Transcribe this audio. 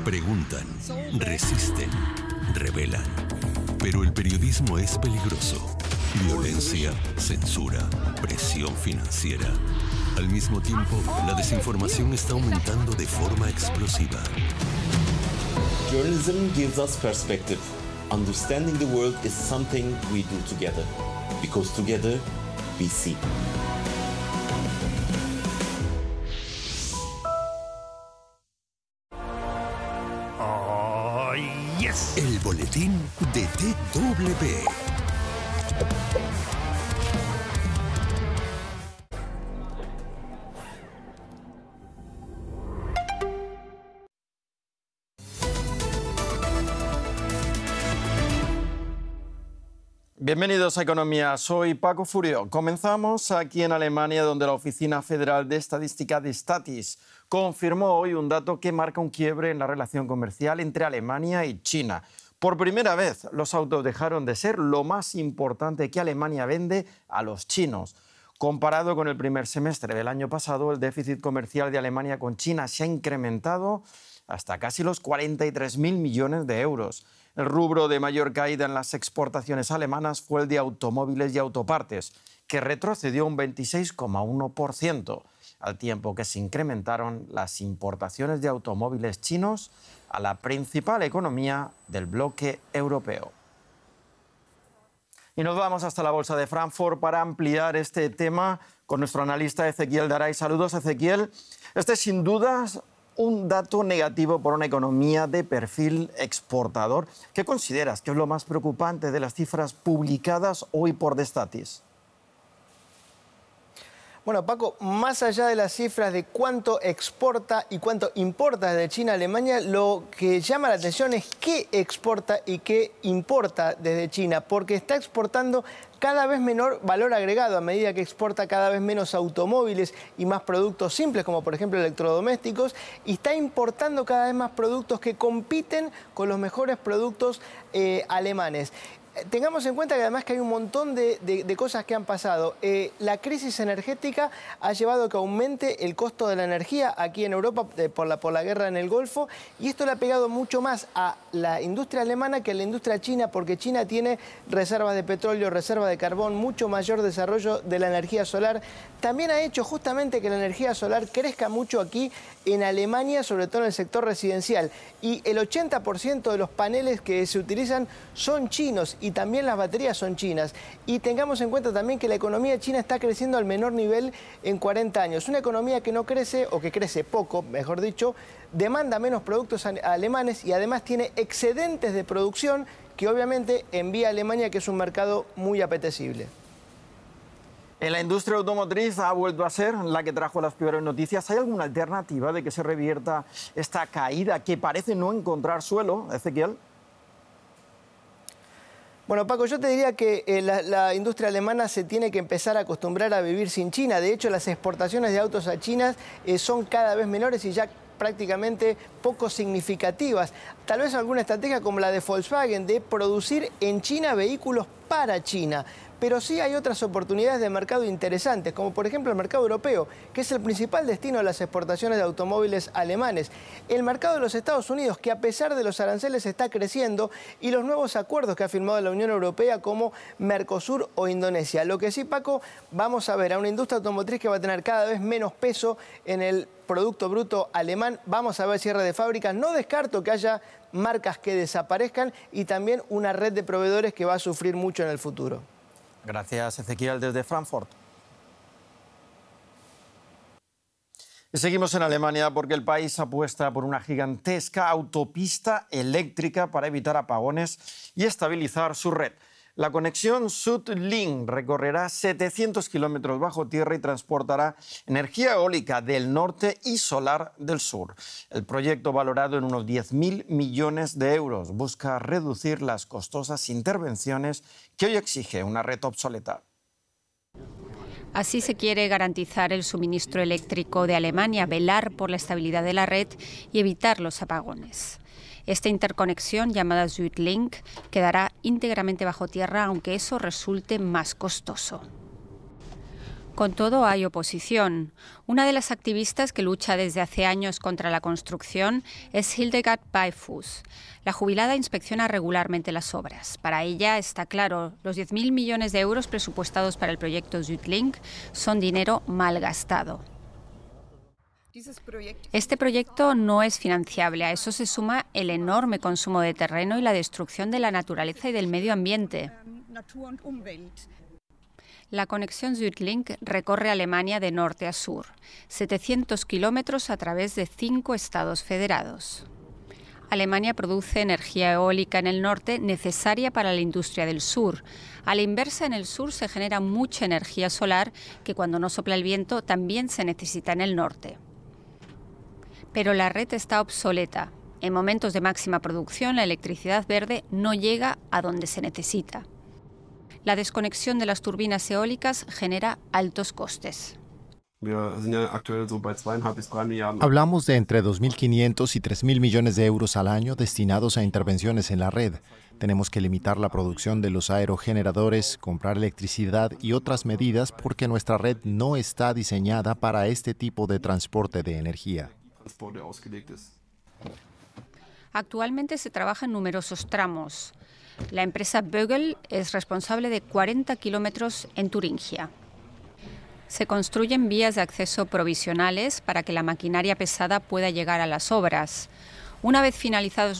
Preguntan, resisten, revelan. Pero el periodismo es peligroso. Violencia, censura, presión financiera. Al mismo tiempo, la desinformación está aumentando de forma explosiva. Journalism gives us perspective. Understanding the world is something we do together. Because together, we see. Oh, yes. El boletín de TW. Bienvenidos a Economía, soy Paco Furio. Comenzamos aquí en Alemania, donde la Oficina Federal de Estadística de Statis confirmó hoy un dato que marca un quiebre en la relación comercial entre Alemania y China. Por primera vez, los autos dejaron de ser lo más importante que Alemania vende a los chinos. Comparado con el primer semestre del año pasado, el déficit comercial de Alemania con China se ha incrementado hasta casi los 43.000 millones de euros. El rubro de mayor caída en las exportaciones alemanas fue el de automóviles y autopartes, que retrocedió un 26,1%, al tiempo que se incrementaron las importaciones de automóviles chinos a la principal economía del bloque europeo. Y nos vamos hasta la Bolsa de Frankfurt para ampliar este tema con nuestro analista Ezequiel Daray. Saludos, Ezequiel. Este es sin dudas un dato negativo por una economía de perfil exportador. ¿Qué consideras que es lo más preocupante de las cifras publicadas hoy por The Statis? Bueno, Paco, más allá de las cifras de cuánto exporta y cuánto importa desde China a Alemania, lo que llama la atención es qué exporta y qué importa desde China, porque está exportando cada vez menor valor agregado a medida que exporta cada vez menos automóviles y más productos simples, como por ejemplo electrodomésticos, y está importando cada vez más productos que compiten con los mejores productos alemanes. Tengamos en cuenta que además que hay un montón de cosas que han pasado. La crisis energética ha llevado a que aumente el costo de la energía aquí en Europa por la guerra en el Golfo, y esto le ha pegado mucho más a la industria alemana que a la industria china, porque China tiene reservas de petróleo, reservas de carbón, mucho mayor desarrollo de la energía solar. También ha hecho justamente que la energía solar crezca mucho aquí en Alemania, sobre todo en el sector residencial. Y el 80% de los paneles que se utilizan son chinos y también las baterías son chinas. Y tengamos en cuenta también que la economía china está creciendo al menor nivel en 40 años. Una economía que no crece, o que crece poco, mejor dicho, demanda menos productos alemanes y además tiene excedentes de producción que obviamente envía a Alemania, que es un mercado muy apetecible. En la industria automotriz ha vuelto a ser la que trajo las peores noticias. ¿Hay alguna alternativa de que se revierta esta caída que parece no encontrar suelo, Ezequiel? Bueno, Paco, yo te diría que la industria alemana se tiene que empezar a acostumbrar a vivir sin China. De hecho, las exportaciones de autos a China son cada vez menores y ya prácticamente poco significativas. Tal vez alguna estrategia como la de Volkswagen de producir en China vehículos para China. Pero sí hay otras oportunidades de mercado interesantes, como por ejemplo el mercado europeo, que es el principal destino de las exportaciones de automóviles alemanes. El mercado de los Estados Unidos, que a pesar de los aranceles está creciendo, y los nuevos acuerdos que ha firmado la Unión Europea como Mercosur o Indonesia. Lo que sí, Paco, vamos a ver a una industria automotriz que va a tener cada vez menos peso en el Producto Bruto alemán. Vamos a ver cierre de fábricas. No descarto que haya marcas que desaparezcan y también una red de proveedores que va a sufrir mucho en el futuro. Gracias, Ezequiel, desde Frankfurt. Y seguimos en Alemania porque el país apuesta por una gigantesca autopista eléctrica para evitar apagones y estabilizar su red. La conexión Südlink recorrerá 700 kilómetros bajo tierra y transportará energía eólica del norte y solar del sur. El proyecto, valorado en unos 10.000 millones de euros, busca reducir las costosas intervenciones que hoy exige una red obsoleta. Así se quiere garantizar el suministro eléctrico de Alemania, velar por la estabilidad de la red y evitar los apagones. Esta interconexión, llamada Südlink, quedará íntegramente bajo tierra, aunque eso resulte más costoso. Con todo, hay oposición. Una de las activistas que lucha desde hace años contra la construcción es Hildegard Beifuss. La jubilada inspecciona regularmente las obras. Para ella está claro, los 10.000 millones de euros presupuestados para el proyecto SüdLink son dinero mal gastado. Este proyecto no es financiable. A eso se suma el enorme consumo de terreno y la destrucción de la naturaleza y del medio ambiente. La conexión SüdLink recorre Alemania de norte a sur, 700 kilómetros a través de 5 estados federados. Alemania produce energía eólica en el norte necesaria para la industria del sur. A la inversa, en el sur se genera mucha energía solar que cuando no sopla el viento también se necesita en el norte. Pero la red está obsoleta. En momentos de máxima producción, la electricidad verde no llega a donde se necesita. La desconexión de las turbinas eólicas genera altos costes. Hablamos de entre 2.500 y 3.000 millones de euros al año destinados a intervenciones en la red. Tenemos que limitar la producción de los aerogeneradores, comprar electricidad y otras medidas porque nuestra red no está diseñada para este tipo de transporte de energía. Actualmente se trabaja en numerosos tramos. La empresa Bögl es responsable de 40 kilómetros en Turingia. Se construyen vías de acceso provisionales para que la maquinaria pesada pueda llegar a las obras. Una vez finalizados